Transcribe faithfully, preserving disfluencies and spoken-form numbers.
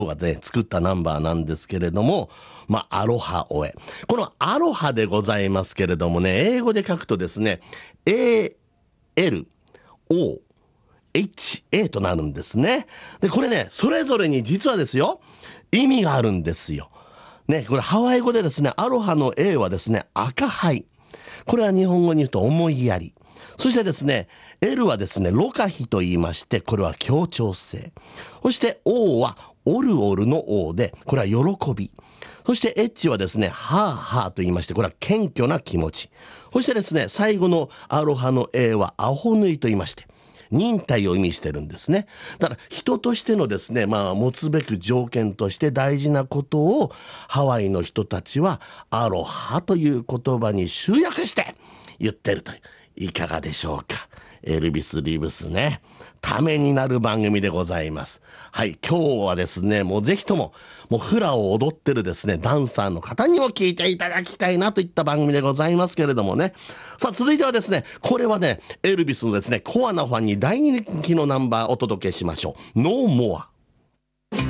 がね作ったナンバーなんですけれども、まあアロハオエ、このアロハでございますけれどもね、英語で書くとですね エーエルオーエイチエー となるんですね。でこれねそれぞれに実はですよ意味があるんですよね。これハワイ語でですねアロハの A はですね赤灰、これは日本語に言うと思いやり。そしてですね L はですねロカヒと言いまして、これは協調性。そして O はオルオルの O で、これは喜び。そして H はですねハーハーと言いまして、これは謙虚な気持ち。そしてですね最後のアロハの A はアホヌイと言いまして、忍耐を意味してるんですね。だから人としてのですね、まあ持つべく条件として大事なことをハワイの人たちはアロハという言葉に集約して言ってるという、いかがでしょうか。エルビス・リブスね、ためになる番組でございます。はい、今日はですねもうぜひとももうフラを踊ってるですねダンサーの方にも聞いていただきたいなといった番組でございますけれどもね。さあ続いてはですね、これはねエルビスのですねコアなファンに大人気のナンバーお届けしましょう。ノーモア。